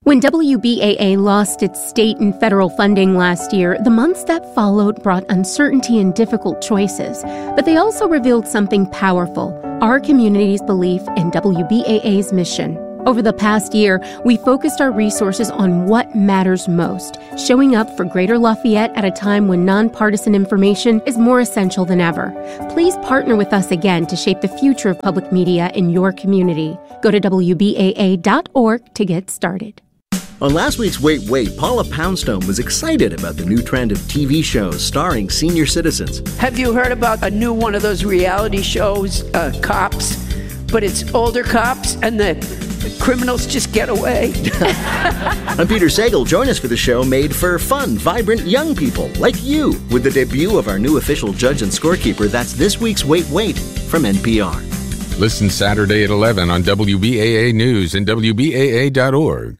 When WBAA lost its state and federal funding last year, the months that followed brought uncertainty and difficult choices. But they also revealed something powerful, our community's belief in WBAA's mission. Over the past year, we focused our resources on what matters most, showing up for Greater Lafayette at a time when nonpartisan information is more essential than ever. Please partner with us again to shape the future of public media in your community. Go to WBAA.org to get started. On last week's Wait, Wait, Paula Poundstone was excited about the new trend of TV shows starring senior citizens. Have you heard about a new one of those reality shows, Cops? But it's older cops and the criminals just get away. I'm Peter Sagal. Join us for the show made for fun, vibrant young people like you with the debut of our new official judge and scorekeeper. That's this week's Wait, Wait from NPR. Listen Saturday at 11 on WBAA News and WBAA.org.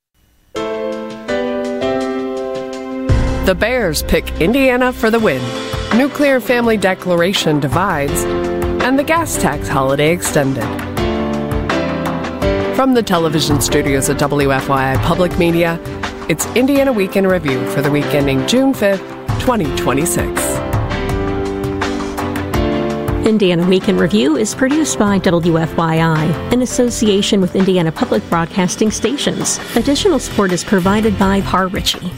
The Bears pick Indiana for the win. Nuclear family declaration divides, and the gas tax holiday extended. From the television studios at WFYI Public Media, it's Indiana Week in Review for the week ending June 5th, 2026. Indiana Week in Review is produced by WFYI in association with Indiana Public Broadcasting Stations. Additional support is provided by Par Ritchie.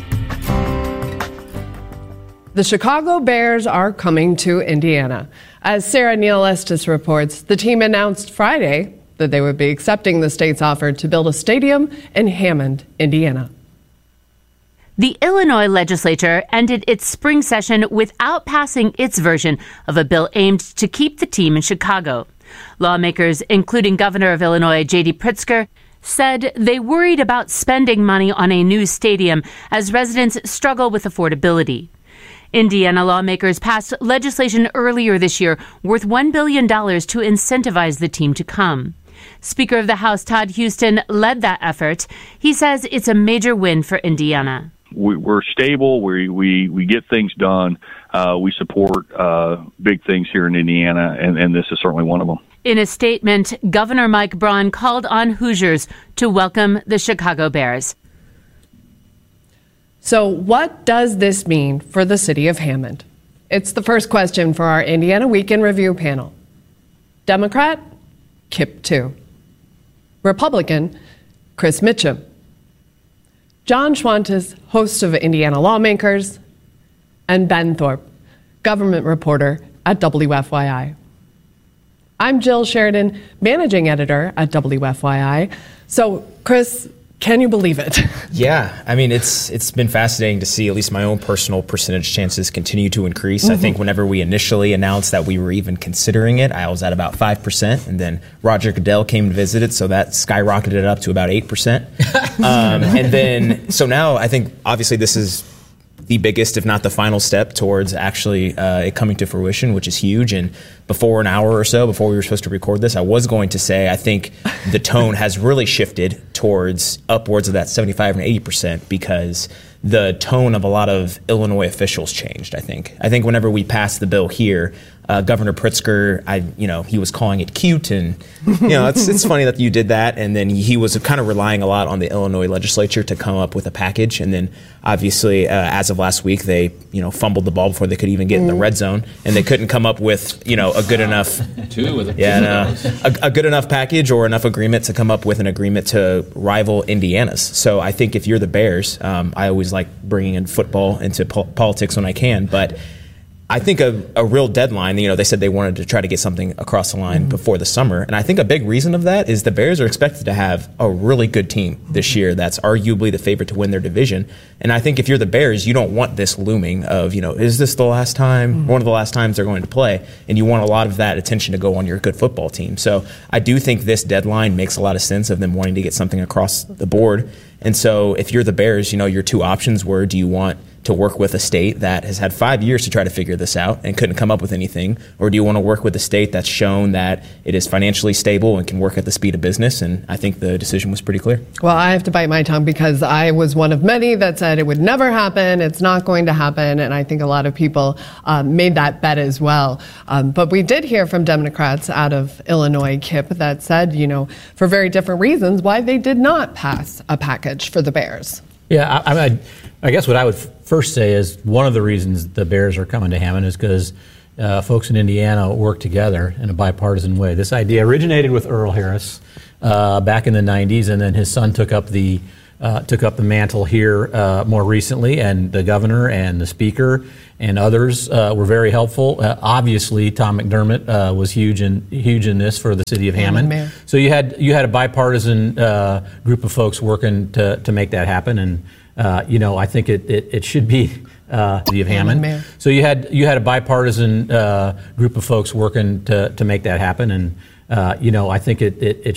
The Chicago Bears are coming to Indiana. As Sarah Neal Estes reports, the team announced Friday that they would be accepting the state's offer to build a stadium in Hammond, Indiana. The Illinois legislature ended its spring session without passing its version of a bill aimed to keep the team in Chicago. Lawmakers, including Governor of Illinois J.D. Pritzker, said they worried about spending money on a new stadium as residents struggle with affordability. Indiana lawmakers passed legislation earlier this year worth $1 billion to incentivize the team to come. Speaker of the House Todd Huston led that effort. He says it's a major win for Indiana. We're stable. We get things done. We support big things here in Indiana, and this is certainly one of them. In a statement, Governor Mike Braun called on Hoosiers to welcome the Chicago Bears. So what does this mean for the city of Hammond? It's the first question for our Indiana Week in Review panel. Democrat, Kip 2. Republican, Chris Mitchum. John Schwantes, host of Indiana Lawmakers, and Ben Thorpe, government reporter at WFYI. I'm Jill Sheridan, managing editor at WFYI. So, Chris, can you believe it? Yeah, I mean, it's been fascinating to see at least my own personal percentage chances continue to increase. I think whenever we initially announced that we were even considering it, I was at about 5%, and then Roger Goodell came to visit it, so that skyrocketed it up to about 8%. And then, so now I think obviously this is the biggest, if not the final step towards actually it coming to fruition, which is huge. And before an hour or so, before we were supposed to record this, I was going to say I think the tone has really shifted towards upwards of that 75 and 80% because the tone of a lot of Illinois officials changed, I think. I think whenever we passed the bill here, Governor Pritzker, he was calling it cute, and it's funny that you did that. And then he was kind of relying a lot on the Illinois legislature to come up with a package. And then obviously, as of last week, they fumbled the ball before they could even get in the red zone, and they couldn't come up with a good enough a good enough package or enough agreement to come up with an agreement to rival Indiana's. So I think if you're the Bears, I always like bringing in football into politics when I can, but I think a real deadline, they said they wanted to try to get something across the line before the summer. And I think a big reason of that is the Bears are expected to have a really good team this year that's arguably the favorite to win their division. And I think if you're the Bears, you don't want this looming of, is this the last time, one of the last times they're going to play? And you want a lot of that attention to go on your good football team. So I do think this deadline makes a lot of sense of them wanting to get something across the board. And so if you're the Bears, your two options were, do you want to work with a state that has had 5 years to try to figure this out and couldn't come up with anything? Or do you want to work with a state that's shown that it is financially stable and can work at the speed of business? And I think the decision was pretty clear. Well, I have to bite my tongue because I was one of many that said it would never happen. It's not going to happen. And I think a lot of people made that bet as well. But we did hear from Democrats out of Illinois, Kip, that said, for very different reasons, why they did not pass a package for the Bears. Yeah, I guess what I would first say is one of the reasons the Bears are coming to Hammond is because folks in Indiana work together in a bipartisan way. This idea originated with Earl Harris back in the 90s, and then his son took up the mantle here more recently, and the governor and the speaker and others were very helpful. Obviously, Tom McDermott was huge in this for the city of Hammond. So you had a bipartisan group of folks working to make that happen, and I think it should be the city of Hammond. So you had a bipartisan group of folks working to make that happen, and I think it